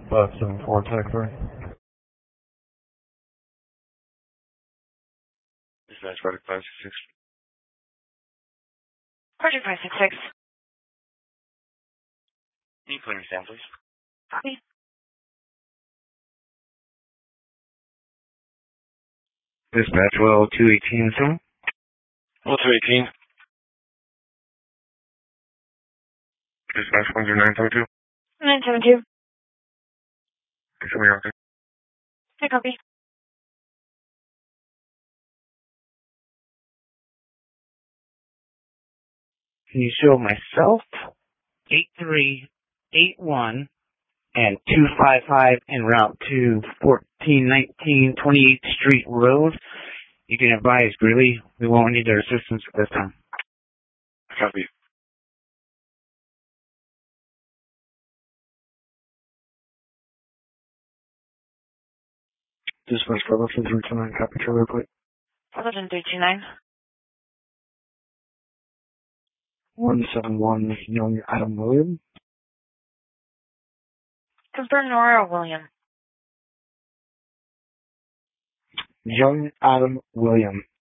574 Taxbury. Dispatch Project 566. Project 566. Can you put me down, please? Copy. Dispatch well 218 soon. Well, 218. Dispatch 10972. 972. Show me out there. I copy. Can you show myself, 8381 and 255 en route to 1419 28th Street Road? You can advise Greeley. We won't need their assistance at this time. Copy. Dispatch Bravo 329, copy trailer plate. 329. 171 Young Adam William. Confirm Nora or William. Young Adam William.